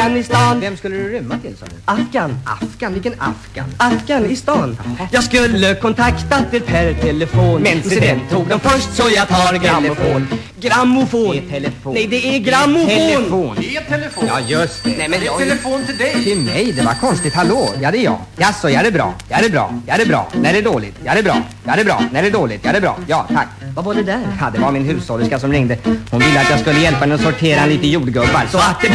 Afghanistan. Vem skulle du rymma till, sa du? Afghan. Afghan? Vilken Afghan? Afghan i stan. Jag skulle kontaktat er per telefon. Men se den tog de först, så jag tar grammofon. Grammofon. Det är telefon. Nej, det är grammofon. Telefon. Det är telefon. Ja, just det. Nej, men Det är telefon till dig. Till mig, det var konstigt. Hallå, ja det är jag. Jaså, ja det är bra. Ja det är bra. Ja det är bra. När det är dåligt. Ja det är bra. Ja det är bra. När det är dåligt. Ja det är bra. Ja, tack. Vad var det där? Ja, det var min hushållerska som ringde. Hon ville att jag skulle hjälpa henne att sortera lite jordgubbar. Så att det